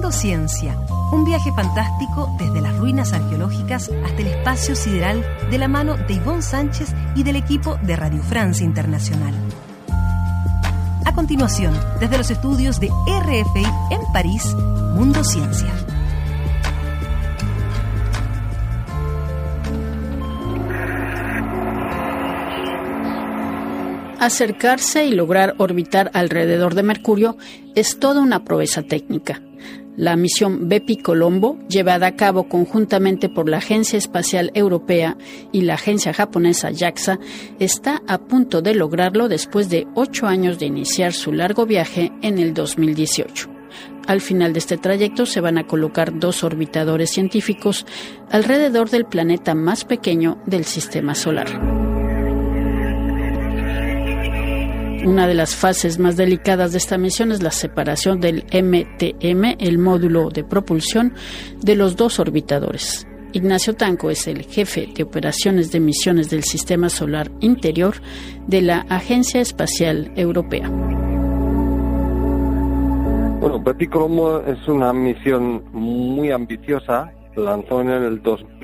Mundo Ciencia, un viaje fantástico desde las ruinas arqueológicas hasta el espacio sideral de la mano de Ivonne Sánchez y del equipo de Radio Francia Internacional. A continuación, desde los estudios de RFI en París, Mundo Ciencia. Acercarse y lograr orbitar alrededor de Mercurio es toda una proeza técnica. La misión Bepi-Colombo, llevada a cabo conjuntamente por la Agencia Espacial Europea y la agencia japonesa JAXA, está a punto de lograrlo después de 8 años de iniciar su largo viaje en el 2018. Al final de este trayecto se van a colocar 2 orbitadores científicos alrededor del planeta más pequeño del Sistema Solar. Una de las fases más delicadas de esta misión es la separación del MTM, el módulo de propulsión, de los 2 orbitadores. Ignacio Tanco es el jefe de operaciones de misiones del Sistema Solar Interior de la Agencia Espacial Europea. Bueno, Bepi-Colombo es una misión muy ambiciosa. Lanzó en el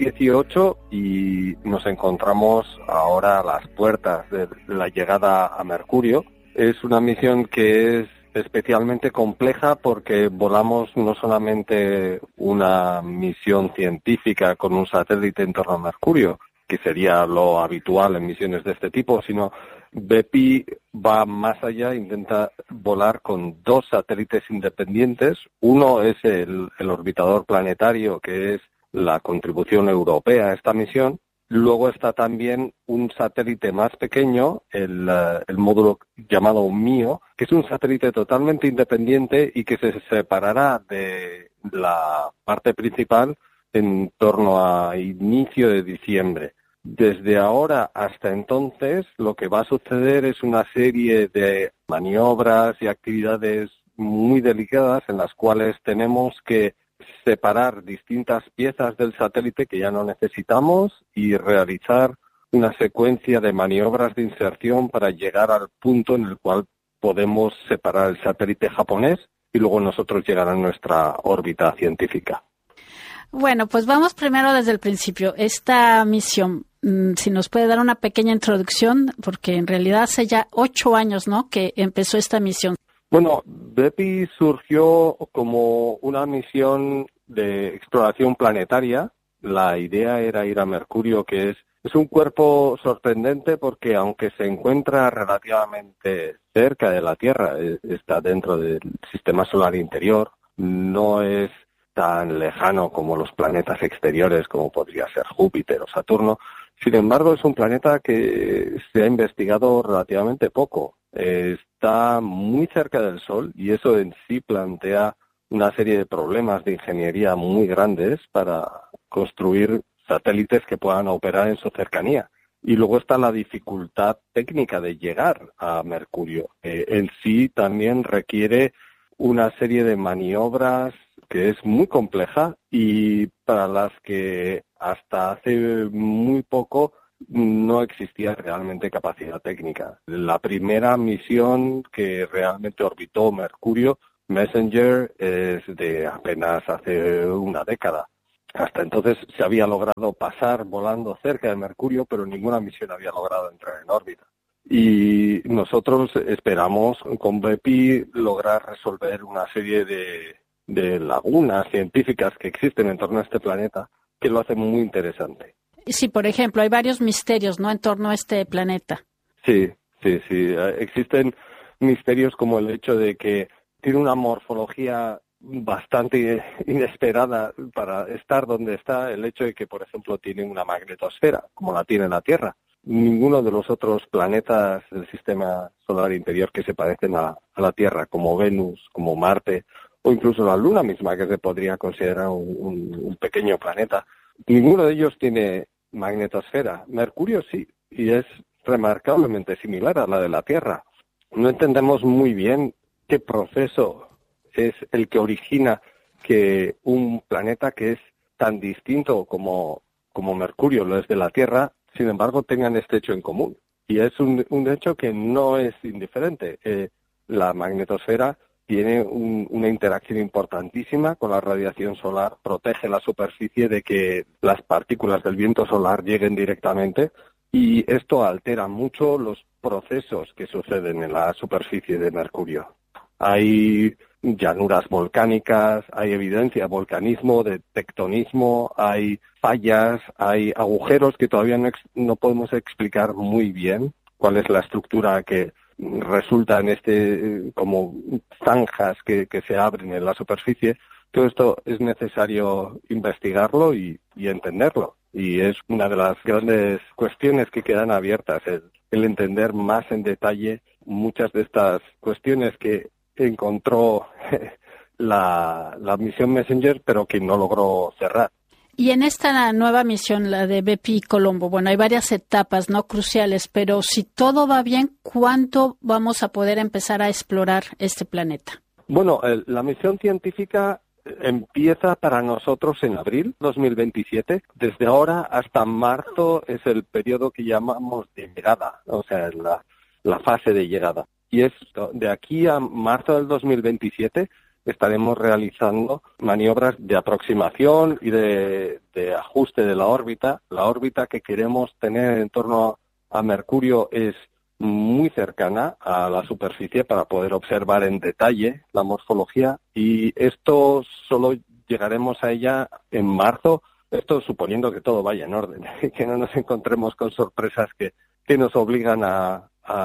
2018 y nos encontramos ahora a las puertas de la llegada a Mercurio. Es una misión que es especialmente compleja porque volamos no solamente una misión científica con un satélite en torno a Mercurio, que sería lo habitual en misiones de este tipo, sino Bepi va más allá, intenta volar con 2 satélites independientes. Uno es el orbitador planetario, que es la contribución europea a esta misión. Luego está también un satélite más pequeño, el módulo llamado MIO, que es un satélite totalmente independiente y que se separará de la parte principal en torno a inicio de diciembre. Desde ahora hasta entonces, lo que va a suceder es una serie de maniobras y actividades muy delicadas en las cuales tenemos que separar distintas piezas del satélite que ya no necesitamos y realizar una secuencia de maniobras de inserción para llegar al punto en el cual podemos separar el satélite japonés y luego nosotros llegar a nuestra órbita científica. Bueno, pues vamos primero desde el principio. Esta misión, si nos puede dar una pequeña introducción, porque en realidad hace ya 8 años, ¿no?, que empezó esta misión. Bueno, Bepi surgió como una misión de exploración planetaria. La idea era ir a Mercurio, que es un cuerpo sorprendente porque aunque se encuentra relativamente cerca de la Tierra, está dentro del Sistema Solar Interior, no es tan lejano como los planetas exteriores, como podría ser Júpiter o Saturno. Sin embargo, es un planeta que se ha investigado relativamente poco. Está muy cerca del Sol y eso en sí plantea una serie de problemas de ingeniería muy grandes para construir satélites que puedan operar en su cercanía. Y luego está la dificultad técnica de llegar a Mercurio. En sí también requiere una serie de maniobras que es muy compleja y para las que hasta hace muy poco no existía realmente capacidad técnica. La primera misión que realmente orbitó Mercurio, Messenger, es de apenas hace una década. Hasta entonces se había logrado pasar volando cerca de Mercurio, pero ninguna misión había logrado entrar en órbita. Y nosotros esperamos con Bepi lograr resolver una serie de lagunas científicas que existen en torno a este planeta que lo hacen muy interesante. Sí, por ejemplo, hay varios misterios, ¿no?, en torno a este planeta. Sí. Existen misterios como el hecho de que tiene una morfología bastante inesperada para estar donde está, el hecho de que, por ejemplo, tiene una magnetosfera, como la tiene la Tierra. Ninguno de los otros planetas del Sistema Solar Interior que se parecen a la Tierra, como Venus, como Marte, o incluso la Luna misma, que se podría considerar un pequeño planeta, ninguno de ellos tiene magnetosfera. Mercurio sí, y es remarcablemente similar a la de la Tierra. No entendemos muy bien qué proceso es el que origina que un planeta que es tan distinto como Mercurio lo es de la Tierra, sin embargo, tengan este hecho en común. Y es un hecho que no es indiferente. La magnetosfera tiene una interacción importantísima con la radiación solar, protege la superficie de que las partículas del viento solar lleguen directamente, y esto altera mucho los procesos que suceden en la superficie de Mercurio. Hay llanuras volcánicas, hay evidencia de volcanismo, de tectonismo, hay fallas, hay agujeros que todavía no podemos explicar muy bien cuál es la estructura que resulta en como zanjas que se abren en la superficie. Todo esto es necesario investigarlo y entenderlo. Y es una de las grandes cuestiones que quedan abiertas, el entender más en detalle muchas de estas cuestiones que encontró la misión Messenger, pero que no logró cerrar. Y en esta nueva misión, la de Bepi Colombo, bueno, hay varias etapas no cruciales, pero si todo va bien, ¿cuándo vamos a poder empezar a explorar este planeta? Bueno, la misión científica empieza para nosotros en abril 2027. Desde ahora hasta marzo es el periodo que llamamos de llegada, o sea, la fase de llegada. Y de aquí a marzo del 2027 estaremos realizando maniobras de aproximación y de ajuste de la órbita. La órbita que queremos tener en torno a Mercurio es muy cercana a la superficie para poder observar en detalle la morfología, y esto solo llegaremos a ella en marzo, esto suponiendo que todo vaya en orden, que no nos encontremos con sorpresas que nos obligan a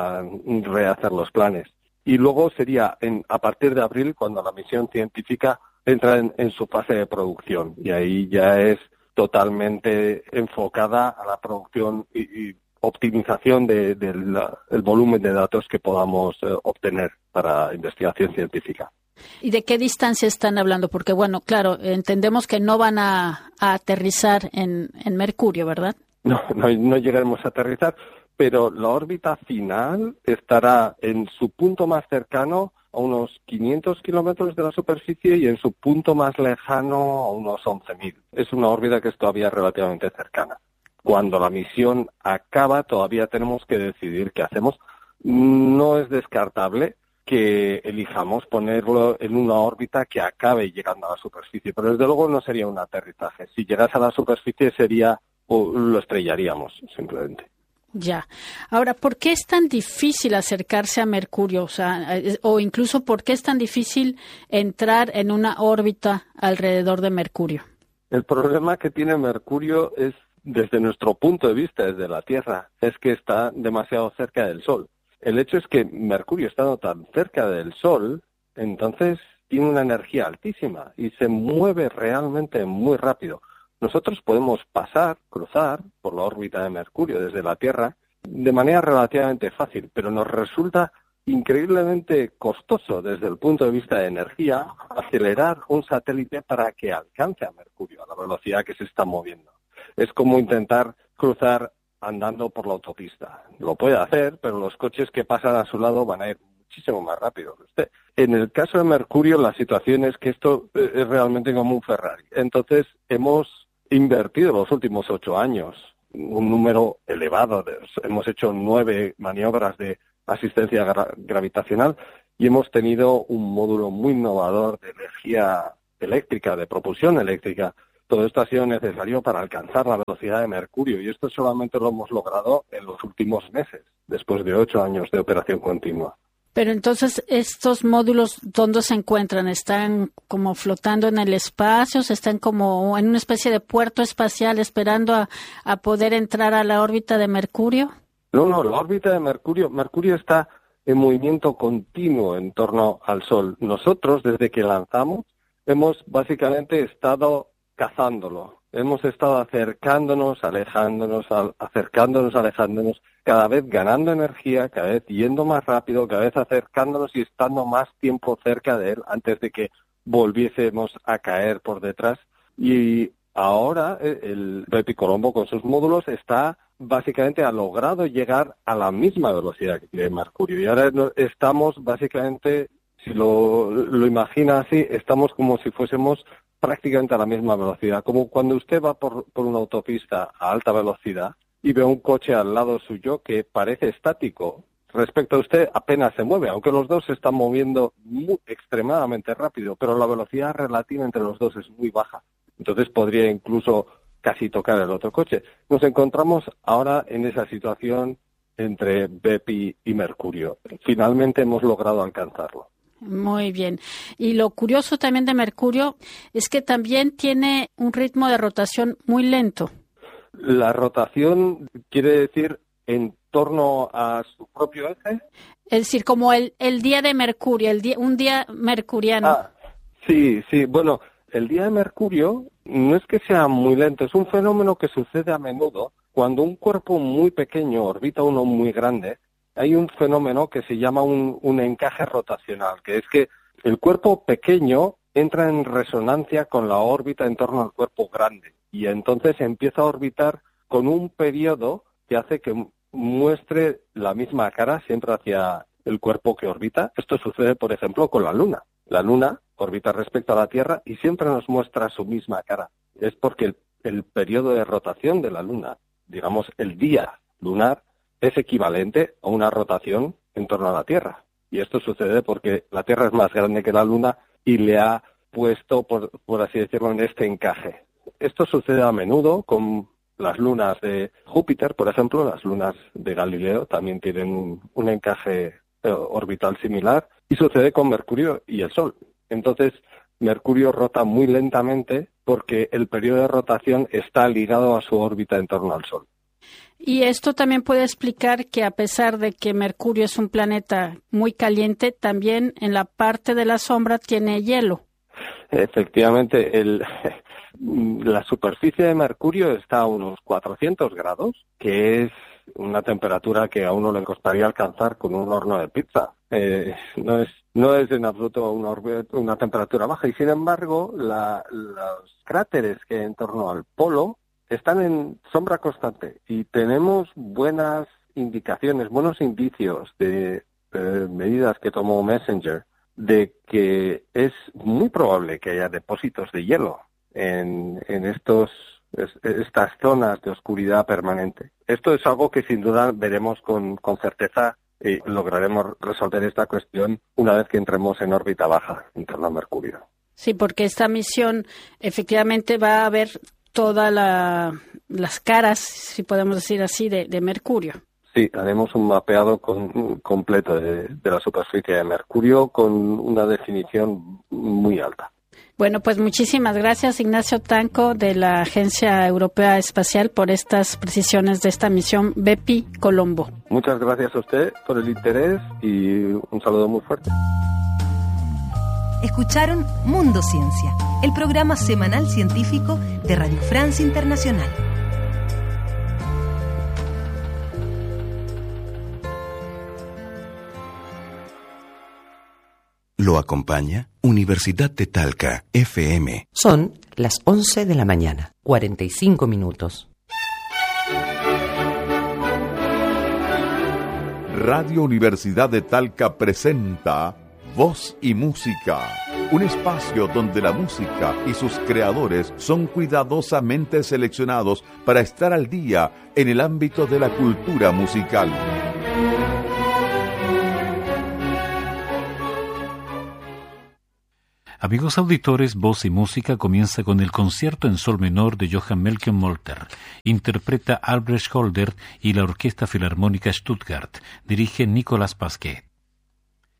rehacer los planes. Y luego sería a partir de abril cuando la misión científica entra en su fase de producción, y ahí ya es totalmente enfocada a la producción y optimización del volumen de datos que podamos obtener para investigación científica. ¿Y de qué distancia están hablando? Porque, bueno, claro, entendemos que no van a aterrizar en Mercurio, ¿verdad? No llegaremos a aterrizar, pero la órbita final estará en su punto más cercano a unos 500 kilómetros de la superficie y en su punto más lejano a unos 11.000. Es una órbita que es todavía relativamente cercana. Cuando la misión acaba, todavía tenemos que decidir qué hacemos. No es descartable que elijamos ponerlo en una órbita que acabe llegando a la superficie, pero desde luego no sería un aterrizaje. Si llegase a la superficie lo estrellaríamos, simplemente. Ya. Ahora, ¿por qué es tan difícil acercarse a Mercurio? O incluso, ¿por qué es tan difícil entrar en una órbita alrededor de Mercurio? El problema que tiene Mercurio es, desde nuestro punto de vista, desde la Tierra, es que está demasiado cerca del Sol. El hecho es que Mercurio, estando tan cerca del Sol, entonces tiene una energía altísima y se mueve realmente muy rápido. Nosotros podemos cruzar por la órbita de Mercurio desde la Tierra de manera relativamente fácil, pero nos resulta increíblemente costoso desde el punto de vista de energía acelerar un satélite para que alcance a Mercurio a la velocidad que se está moviendo. Es como intentar cruzar andando por la autopista. Lo puede hacer, pero los coches que pasan a su lado van a ir muchísimo más rápido que usted. En el caso de Mercurio, la situación es que esto es realmente como un Ferrari. Entonces, hemos invertido los últimos 8 años un número elevado. Hemos hecho 9 maniobras de asistencia gravitacional y hemos tenido un módulo muy innovador de energía eléctrica, de propulsión eléctrica. Todo esto ha sido necesario para alcanzar la velocidad de Mercurio, y esto solamente lo hemos logrado en los últimos meses, después de 8 años de operación continua. Pero entonces, ¿estos módulos dónde se encuentran? ¿Están como flotando en el espacio? ¿Están como en una especie de puerto espacial esperando a poder entrar a la órbita de Mercurio? No, la órbita de Mercurio está en movimiento continuo en torno al Sol. Nosotros, desde que lanzamos, hemos básicamente estado cazándolo. Hemos estado acercándonos, alejándonos, alejándonos, cada vez ganando energía, cada vez yendo más rápido, cada vez acercándonos y estando más tiempo cerca de él antes de que volviésemos a caer por detrás. Y ahora el Bepi Colombo con sus módulos básicamente ha logrado llegar a la misma velocidad que tiene Mercurio. Y ahora estamos básicamente, si lo imagina así, estamos como si fuésemos prácticamente a la misma velocidad, como cuando usted va por una autopista a alta velocidad y ve un coche al lado suyo que parece estático. respecto a usted apenas se mueve, aunque los dos se están moviendo extremadamente rápido, pero la velocidad relativa entre los dos es muy baja. Entonces podría incluso casi tocar el otro coche. Nos encontramos ahora en esa situación entre Bepi y Mercurio. Finalmente hemos logrado alcanzarlo. Muy bien. Y lo curioso también de Mercurio es que también tiene un ritmo de rotación muy lento. La rotación quiere decir en torno a su propio eje. Es decir, como el día de Mercurio, un día mercuriano. Sí. Bueno, el día de Mercurio no es que sea muy lento, es un fenómeno que sucede a menudo cuando un cuerpo muy pequeño orbita uno muy grande. Hay un fenómeno que se llama un encaje rotacional, que es que el cuerpo pequeño entra en resonancia con la órbita en torno al cuerpo grande y entonces empieza a orbitar con un periodo que hace que muestre la misma cara siempre hacia el cuerpo que orbita. Esto sucede, por ejemplo, con la Luna. La Luna orbita respecto a la Tierra y siempre nos muestra su misma cara. Es porque el periodo de rotación de la Luna, digamos el día lunar, es equivalente a una rotación en torno a la Tierra. Y esto sucede porque la Tierra es más grande que la Luna y le ha puesto, por así decirlo, en este encaje. Esto sucede a menudo con las lunas de Júpiter, por ejemplo. Las lunas de Galileo también tienen un encaje orbital similar. Y sucede con Mercurio y el Sol. Entonces, Mercurio rota muy lentamente porque el periodo de rotación está ligado a su órbita en torno al Sol. Y esto también puede explicar que a pesar de que Mercurio es un planeta muy caliente, también en la parte de la sombra tiene hielo. Efectivamente, la superficie de Mercurio está a unos 400 grados, que es una temperatura que a uno le costaría alcanzar con un horno de pizza. No es en absoluto una temperatura baja y sin embargo los cráteres que hay en torno al polo están en sombra constante y tenemos buenas indicaciones, buenos indicios de medidas que tomó Messenger de que es muy probable que haya depósitos de hielo en estas zonas de oscuridad permanente. Esto es algo que sin duda veremos con certeza y lograremos resolver esta cuestión una vez que entremos en órbita baja en torno a Mercurio. Sí, porque esta misión efectivamente va a ver todas las caras, si podemos decir así, de Mercurio. Sí, haremos un mapeado completo de la superficie de Mercurio con una definición muy alta. Bueno, pues muchísimas gracias, Ignacio Tanco, de la Agencia Europea Espacial, por estas precisiones de esta misión Bepi Colombo. Muchas gracias a usted por el interés y un saludo muy fuerte. Escucharon Mundo Ciencia, el programa semanal científico de Radio France Internacional. Lo acompaña Universidad de Talca, FM. Son las 11 de la mañana, 45 minutos. Radio Universidad de Talca presenta Voz y Música, un espacio donde la música y sus creadores son cuidadosamente seleccionados para estar al día en el ámbito de la cultura musical. Amigos auditores, Voz y Música comienza con el concierto en sol menor de Johann Melchior Molter. Interpreta Albrecht Holder y la Orquesta Filarmónica Stuttgart. Dirige Nicolas Pasquet.